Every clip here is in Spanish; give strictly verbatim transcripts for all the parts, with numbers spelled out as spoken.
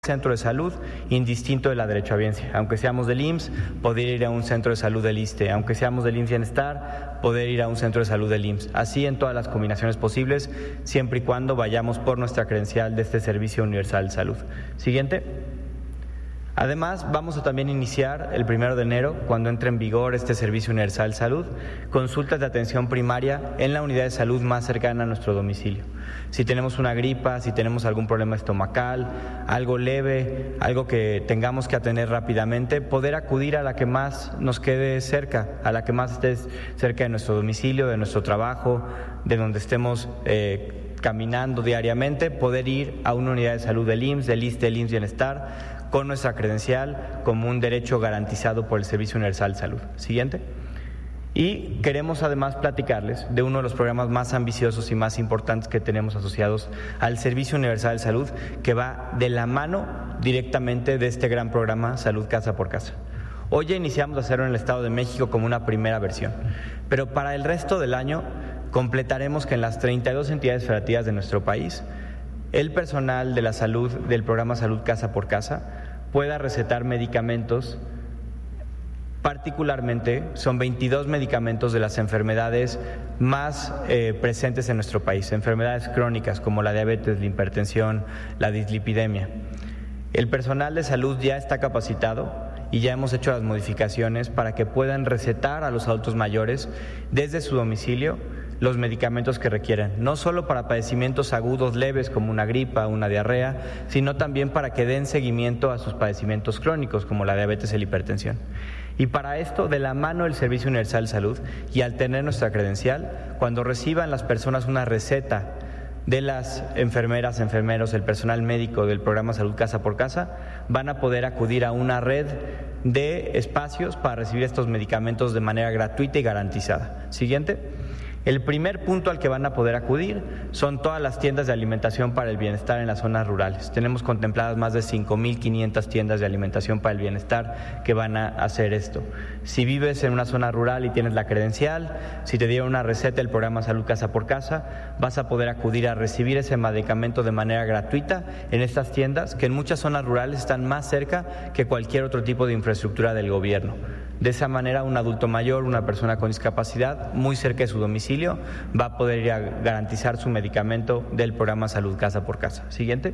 centro de salud, indistinto de la derechohabiencia. Aunque seamos del I M S S, poder ir a un centro de salud del ISSSTE. Aunque seamos del I M S S Bienestar, poder ir a un centro de salud del I M S S. Así en todas las combinaciones posibles, siempre y cuando vayamos por nuestra credencial de este Servicio Universal de Salud. Siguiente. Además, vamos a también iniciar el primero de enero, cuando entre en vigor este Servicio Universal de Salud, consultas de atención primaria en la unidad de salud más cercana a nuestro domicilio. Si tenemos una gripa, si tenemos algún problema estomacal, algo leve, algo que tengamos que atender rápidamente, poder acudir a la que más nos quede cerca, a la que más esté cerca de nuestro domicilio, de nuestro trabajo, de donde estemos eh, caminando diariamente, poder ir a una unidad de salud del I M S S, del ISSSTE, del I M S S Bienestar, con nuestra credencial como un derecho garantizado por el Servicio Universal de Salud. Siguiente. Y queremos además platicarles de uno de los programas más ambiciosos y más importantes que tenemos asociados al Servicio Universal de Salud, que va de la mano directamente de este gran programa Salud Casa por Casa. Hoy ya iniciamos a hacerlo en el Estado de México como una primera versión, pero para el resto del año completaremos que en las treinta y dos entidades federativas de nuestro país, el personal de la salud del programa Salud Casa por Casa pueda recetar medicamentos. Particularmente son veintidós medicamentos de las enfermedades más eh, presentes en nuestro país, enfermedades crónicas como la diabetes, la hipertensión, la dislipidemia. El personal de salud ya está capacitado y ya hemos hecho las modificaciones para que puedan recetar a los adultos mayores desde su domicilio los medicamentos que requieran, no solo para padecimientos agudos leves como una gripa, una diarrea, sino también para que den seguimiento a sus padecimientos crónicos como la diabetes y la hipertensión. Y para esto, de la mano del Servicio Universal de Salud y al tener nuestra credencial, cuando reciban las personas una receta de las enfermeras, enfermeros, el personal médico del programa Salud Casa por Casa, van a poder acudir a una red de espacios para recibir estos medicamentos de manera gratuita y garantizada. Siguiente. El primer punto al que van a poder acudir son todas las tiendas de alimentación para el bienestar en las zonas rurales. Tenemos contempladas más de cinco mil quinientas tiendas de alimentación para el bienestar que van a hacer esto. Si vives en una zona rural y tienes la credencial, si te dieron una receta del programa Salud Casa por Casa, vas a poder acudir a recibir ese medicamento de manera gratuita en estas tiendas que en muchas zonas rurales están más cerca que cualquier otro tipo de infraestructura del gobierno. De esa manera, un adulto mayor, una persona con discapacidad, muy cerca de su domicilio, va a poder ir a garantizar su medicamento del programa Salud Casa por Casa. Siguiente.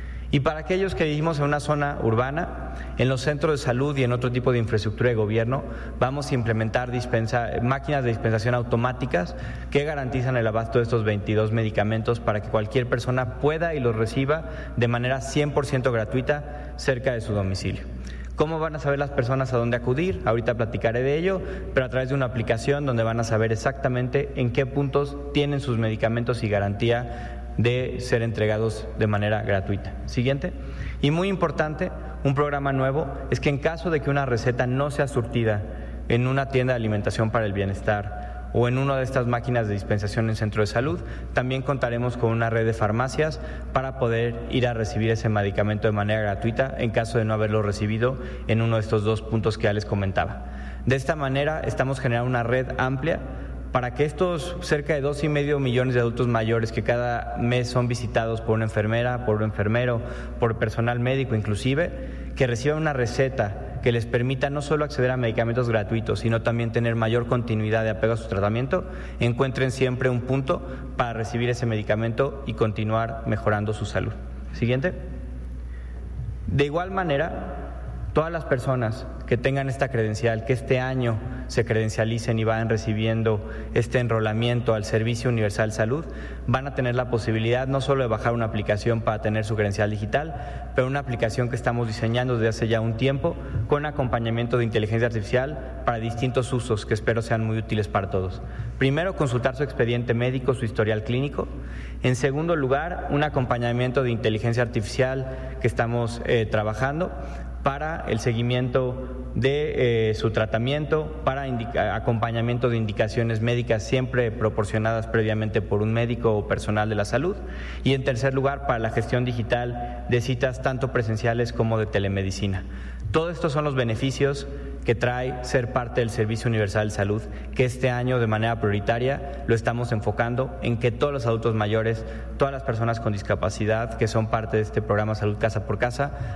Y para aquellos que vivimos en una zona urbana, en los centros de salud y en otro tipo de infraestructura de gobierno, vamos a implementar dispensa, máquinas de dispensación automáticas que garantizan el abasto de estos veintidós medicamentos para que cualquier persona pueda y los reciba de manera cien por ciento gratuita cerca de su domicilio. ¿Cómo van a saber las personas a dónde acudir? Ahorita platicaré de ello, pero a través de una aplicación donde van a saber exactamente en qué puntos tienen sus medicamentos y garantía de ser entregados de manera gratuita. Siguiente. Y muy importante, un programa nuevo es que en caso de que una receta no sea surtida en una tienda de alimentación para el bienestar o en una de estas máquinas de dispensación en centro de salud, también contaremos con una red de farmacias para poder ir a recibir ese medicamento de manera gratuita en caso de no haberlo recibido en uno de estos dos puntos que ya les comentaba. De esta manera estamos generando una red amplia para que estos cerca de dos y medio millones de adultos mayores que cada mes son visitados por una enfermera, por un enfermero, por personal médico inclusive, que reciban una receta que les permita no solo acceder a medicamentos gratuitos, sino también tener mayor continuidad de apego a su tratamiento, encuentren siempre un punto para recibir ese medicamento y continuar mejorando su salud. Siguiente. De igual manera, todas las personas que tengan esta credencial, que este año se credencialicen y vayan recibiendo este enrolamiento al Servicio Universal de Salud, van a tener la posibilidad no solo de bajar una aplicación para tener su credencial digital, pero una aplicación que estamos diseñando desde hace ya un tiempo con acompañamiento de inteligencia artificial para distintos usos que espero sean muy útiles para todos. Primero, consultar su expediente médico, su historial clínico. En segundo lugar, un acompañamiento de inteligencia artificial que estamos eh, trabajando para el seguimiento de eh, su tratamiento, para indica, acompañamiento de indicaciones médicas siempre proporcionadas previamente por un médico o personal de la salud, y en tercer lugar para la gestión digital de citas tanto presenciales como de telemedicina. Todos estos son los beneficios que trae ser parte del Servicio Universal de Salud, que este año de manera prioritaria lo estamos enfocando en que todos los adultos mayores, todas las personas con discapacidad que son parte de este programa Salud Casa por Casa,